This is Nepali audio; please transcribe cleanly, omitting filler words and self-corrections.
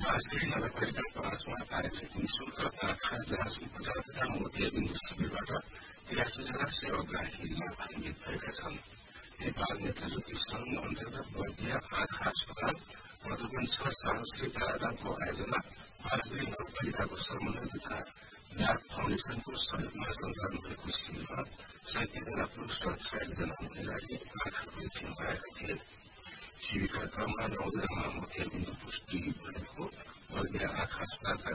बाँसगढी नगरपालिका 5 मा आयोजित निशुल्क आँखा जाँच उपचार तथा मोतियाबिन्दु शिविरबाट 83 जना सेवाग्राही लाभान्वित भएका छन्। नेपाल नेत्र ज्योति संघ अन्तर्गत बर्दिया आँखा अस्पताल मधुबन 6 साहश्री प्रावधानको आयोजना बाँसगढी नगरपालिकाको समन्वय तथा ब्याग फाउन्डेशनको सहयोगमा सञ्चालन भएको शिविरमा 37 जना पुरूष र 46 जना महिलाले आँखा परीक्षण गराएका थिए। शिविरका क्रममा 9 जनामा मोतियाबिन्दु पुष्टि भएको बर्दिया आँखा अस्पतालका